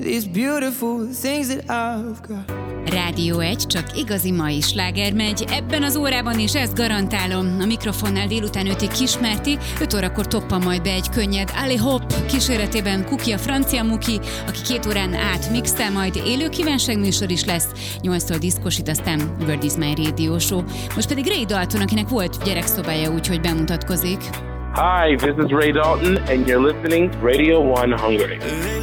these beautiful things that I've got. Rádió 1, csak igazi mai sláger megy. Ebben az órában is ezt garantálom. A mikrofonnál délután 5-ig Kismerti, 5 órakor toppan majd be egy könnyed Ali Hop kíséretében Kuki a francia muki, aki 2 órán át mixel, majd élő kívánságműsor is lesz, 8-tól diszkosít, aztán Word is my radio show. Most pedig Ray Dalton, akinek volt gyerekszobája, úgyhogy bemutatkozik. Hi, this is Ray Dalton, and you're listening to Radio 1 Hungary.